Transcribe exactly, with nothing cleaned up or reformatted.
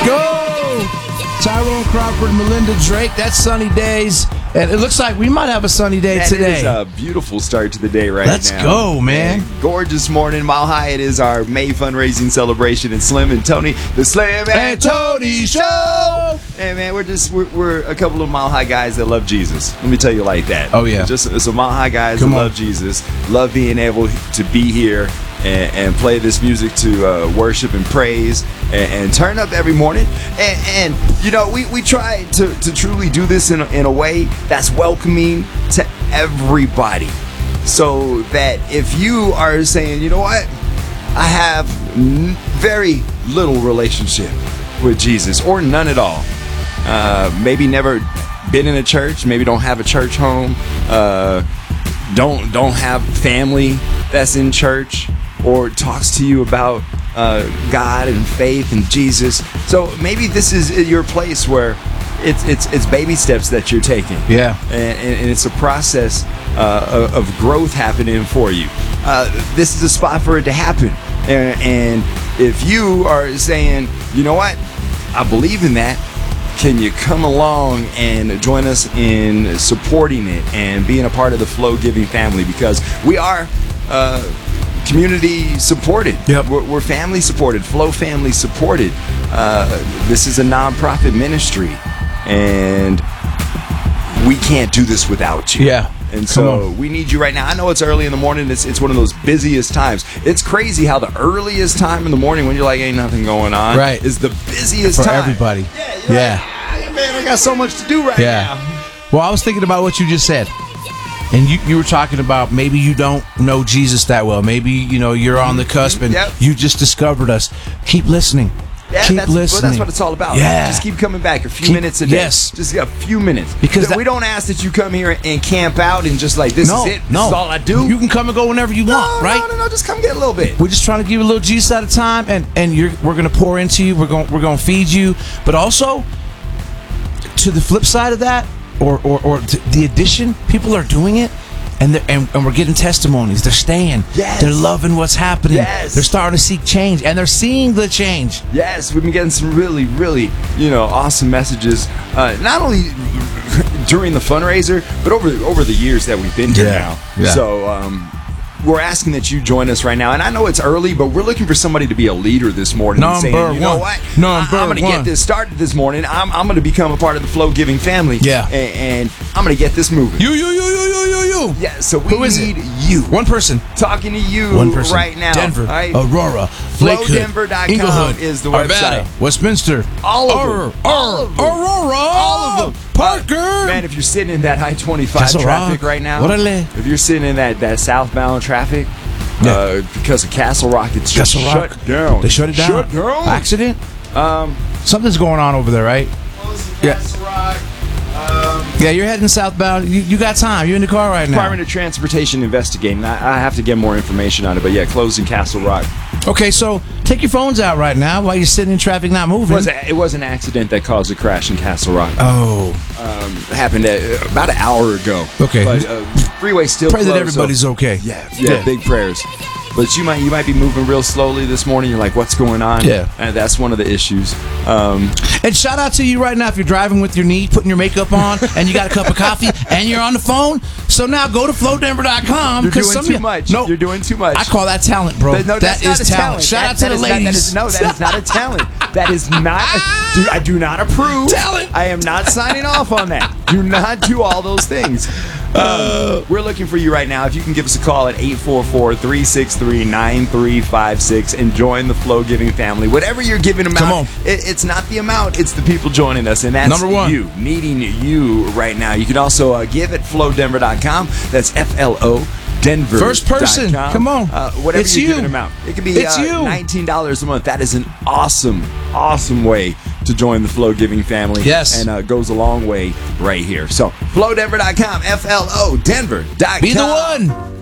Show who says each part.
Speaker 1: go. Tyrone Crawford, Melinda Drake. That's Sunny Days. And it looks like we might have a sunny day
Speaker 2: that
Speaker 1: today.
Speaker 2: It is a beautiful start to the day right
Speaker 1: Let's
Speaker 2: now.
Speaker 1: Let's go, man.
Speaker 2: And gorgeous morning. Mile High, it is our May fundraising celebration. And Slim and Tony, the Slim and,
Speaker 1: and Tony Show.
Speaker 2: Hey, man, we're just, we're, we're a couple of Mile High guys that love Jesus. Let me tell you like that.
Speaker 1: Oh, yeah.
Speaker 2: Just some Mile High guys
Speaker 1: Come
Speaker 2: that
Speaker 1: on.
Speaker 2: love Jesus, love being able to be here and, and play this music to uh, worship and praise and, and turn up every morning. And, and you know, we, we try to, to truly do this in a, in a way that's welcoming to everybody, so that if you are saying, you know what, I have n- very little relationship with Jesus or none at all, uh, maybe never been in a church, maybe don't have a church home, uh, don't don't have family that's in church or talks to you about uh, God and faith and Jesus, so maybe this is your place where It's it's it's baby steps that you're taking.
Speaker 1: Yeah.
Speaker 2: And, and, and it's a process uh, of, of growth happening for you. Uh, this is a spot for it to happen. And, and if you are saying, you know what, I believe in that, can you come along and join us in supporting it and being a part of the Flow Giving family? Because we are uh, community supported.
Speaker 1: Yep.
Speaker 2: We're, we're family supported, Flow family supported. Uh, this is a nonprofit ministry. And we can't do this without you.
Speaker 1: Yeah.
Speaker 2: And so we need you right now. I know it's early in the morning. It's it's one of those busiest times. It's crazy how the earliest time in the morning when you're like, ain't nothing going on,
Speaker 1: right,
Speaker 2: is the busiest
Speaker 1: for
Speaker 2: time.
Speaker 1: everybody.
Speaker 2: Yeah.
Speaker 1: Yeah.
Speaker 2: Like, man, I got so much to do right
Speaker 1: yeah.
Speaker 2: now.
Speaker 1: Well, I was thinking about what you just said. And you, you were talking about maybe you don't know Jesus that well. Maybe, you know, you're on the cusp and
Speaker 2: Yep.
Speaker 1: you just discovered us. Keep listening.
Speaker 2: Yeah,
Speaker 1: Keep
Speaker 2: that's,
Speaker 1: listening.
Speaker 2: well, that's what it's all about.
Speaker 1: Yeah.
Speaker 2: Just keep coming back a few
Speaker 1: Keep-
Speaker 2: minutes a day.
Speaker 1: yes.
Speaker 2: Just a few minutes.
Speaker 1: Because that-
Speaker 2: we don't ask that you come here and camp out and just like, this
Speaker 1: no,
Speaker 2: is it. This
Speaker 1: no.
Speaker 2: is all I do.
Speaker 1: You can come and go whenever you
Speaker 2: no,
Speaker 1: want, right?
Speaker 2: No, no, no. Just come get a little bit.
Speaker 1: We're just trying to give you a little Jesus at a time, and and you're we're gonna pour into you. We're going we're gonna feed you, but also to the flip side of that, or or, or to the addition, people are doing it. And, and and we're getting testimonies. They're staying.
Speaker 2: Yes.
Speaker 1: They're loving what's happening.
Speaker 2: Yes.
Speaker 1: They're starting to seek change, and they're seeing the change.
Speaker 2: Yes, we've been getting some really, really, you know, awesome messages. Uh, not only during the fundraiser, but over over the years that we've been here
Speaker 1: Yeah.
Speaker 2: now.
Speaker 1: Yeah.
Speaker 2: So um, we're asking that you join us right now. And I know it's early, but we're looking for somebody to be a leader this morning. and saying,
Speaker 1: Number
Speaker 2: you know
Speaker 1: one.
Speaker 2: what?
Speaker 1: Number
Speaker 2: I, I'm going to
Speaker 1: one.
Speaker 2: get this started this morning. I'm, I'm going to become a part of the Flow Giving family.
Speaker 1: Yeah.
Speaker 2: And, and I'm going to get this moving.
Speaker 1: You, you, you, you, you, you, you.
Speaker 2: Yeah, so we
Speaker 1: Who is
Speaker 2: need
Speaker 1: it?
Speaker 2: you.
Speaker 1: One person.
Speaker 2: Talking to you
Speaker 1: One person.
Speaker 2: right now.
Speaker 1: Denver,
Speaker 2: All right?
Speaker 1: Aurora,
Speaker 2: flow
Speaker 1: Lakewood,
Speaker 2: denver dot com
Speaker 1: Inglewood,
Speaker 2: is the
Speaker 1: Arvada,
Speaker 2: website.
Speaker 1: Westminster,
Speaker 2: All of
Speaker 1: Aur-
Speaker 2: them. All
Speaker 1: Aur-
Speaker 2: of them.
Speaker 1: Aurora,
Speaker 2: All of them.
Speaker 1: Parker.
Speaker 2: Uh, man, if you're sitting in that I twenty-five
Speaker 1: Castle
Speaker 2: traffic
Speaker 1: Rock.
Speaker 2: right now,
Speaker 1: Orale.
Speaker 2: if you're sitting in that, that southbound traffic,
Speaker 1: Yeah.
Speaker 2: uh, because of Castle Rock, it's just
Speaker 1: Castle
Speaker 2: shut
Speaker 1: Rock.
Speaker 2: down.
Speaker 1: They shut it down.
Speaker 2: Shut down.
Speaker 1: Accident?
Speaker 2: Um,
Speaker 1: Something's going on over there, right? Yeah.
Speaker 2: Castle Rock. Um,
Speaker 1: Yeah, you're heading southbound. You, you got time. You're in the car right now.
Speaker 2: Department of Transportation investigating. I, I have to get more information on it, but yeah, closing Castle Rock.
Speaker 1: Okay, so take your phones out right now while you're sitting in traffic not
Speaker 2: It
Speaker 1: moving.
Speaker 2: was, a, it was an accident that caused a crash in Castle Rock.
Speaker 1: Oh.
Speaker 2: Um, it happened at, about an hour ago.
Speaker 1: Okay.
Speaker 2: But uh, freeway still
Speaker 1: Pray that
Speaker 2: closed,
Speaker 1: everybody's
Speaker 2: so,
Speaker 1: okay.
Speaker 2: Yeah, yeah,
Speaker 1: Yeah.
Speaker 2: big prayers. But you might you might be moving real slowly this morning. You're like, what's going on?
Speaker 1: Yeah.
Speaker 2: And that's one of the issues. Um,
Speaker 1: And shout out to you right now if you're driving with your knee, putting your makeup on, and you got a cup of coffee, and you're on the phone. So now go to flow denver dot com.
Speaker 2: you're doing
Speaker 1: some
Speaker 2: too
Speaker 1: of you,
Speaker 2: much.
Speaker 1: No,
Speaker 2: You're doing too much.
Speaker 1: I call that talent, bro.
Speaker 2: But no,
Speaker 1: that
Speaker 2: that's not
Speaker 1: is
Speaker 2: a
Speaker 1: talent. Shout
Speaker 2: That-
Speaker 1: out to
Speaker 2: that
Speaker 1: the
Speaker 2: is not-
Speaker 1: ladies.
Speaker 2: that is, no, that is not a talent. That is not. Do, I do not approve.
Speaker 1: Talent.
Speaker 2: I am not signing off on that. Do not do all those things. Uh, we're looking for you right now. If you can give us a call at eight four four, three six three, nine three five six and join the Flow Giving family. Whatever you're giving amount,
Speaker 1: Come on.
Speaker 2: It, it's not the amount, it's the people joining us. And that's
Speaker 1: Number one.
Speaker 2: you, needing you right now. You can also uh, give at flow denver dot com. That's F L O Denver.
Speaker 1: First person. Come on.
Speaker 2: Uh, whatever
Speaker 1: It's
Speaker 2: you're
Speaker 1: you.
Speaker 2: giving amount. It could be
Speaker 1: It's
Speaker 2: uh,
Speaker 1: you.
Speaker 2: nineteen dollars a month. That is an awesome, awesome way to join the Flow Giving family.
Speaker 1: Yes.
Speaker 2: And uh, goes a long way right here. So, flow denver dot com, F L O Denver dot com.
Speaker 1: Be the one.